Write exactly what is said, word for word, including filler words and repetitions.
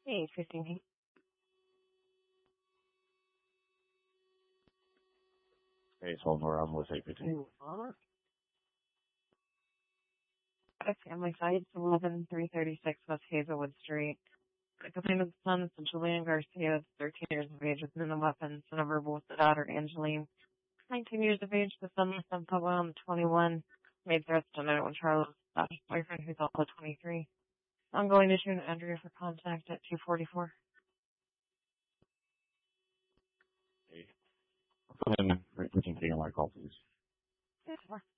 Hey, fifteen. Hey, hold on, I'm with eight fifteen. A family site, eleven three thirty-six West Hazelwood Street. The complainant's son is Julian Garcia, thirteen years of age, with minimum weapons, and a verbal with the daughter, Angeline. nineteen years of age, the son was on Pueblo on the twenty-one. Made threats to night when Charles, daughter's boyfriend, who's also twenty-three. Ongoing issue to Andrea for contact at two forty-four. Hey, put in, we can take my call, please. Yes,